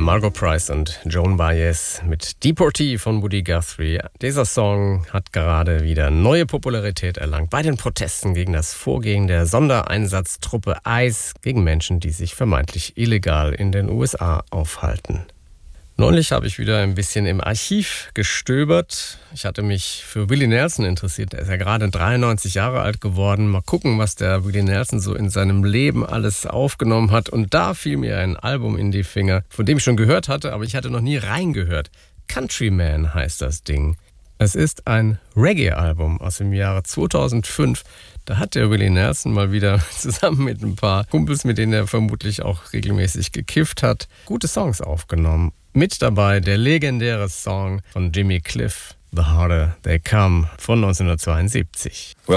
Margo Price und Joan Baez mit Deportee von Woody Guthrie. Dieser Song hat gerade wieder neue Popularität erlangt bei den Protesten gegen das Vorgehen der Sondereinsatztruppe ICE gegen Menschen, die sich vermeintlich illegal in den USA aufhalten. Neulich habe ich wieder ein bisschen im Archiv gestöbert. Ich hatte mich für Willie Nelson interessiert. Er ist ja gerade 93 Jahre alt geworden. Mal gucken, was der Willie Nelson so in seinem Leben alles aufgenommen hat. Und da fiel mir ein Album in die Finger, von dem ich schon gehört hatte, aber ich hatte noch nie reingehört. Countryman heißt das Ding. Es ist ein Reggae-Album aus dem Jahre 2005. Da hat der Willie Nelson mal wieder zusammen mit ein paar Kumpels, mit denen er vermutlich auch regelmäßig gekifft hat, gute Songs aufgenommen. Mit dabei der legendäre Song von Jimmy Cliff, The Harder They Come von 1972.